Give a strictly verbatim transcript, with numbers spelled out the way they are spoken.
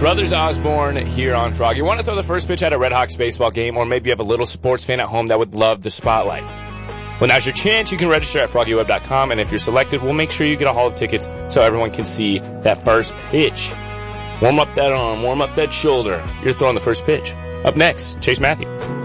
Brothers Osborne here on Frog. You want to throw the first pitch at a Red Hawks baseball game, or maybe you have a little sports fan at home that would love the spotlight? Well, now's your chance. You can register at froggy web dot com, and if you're selected, we'll make sure you get a haul of tickets so everyone can see that first pitch. Warm up that arm, warm up that shoulder. You're throwing the first pitch. Up next, Chase Matthew.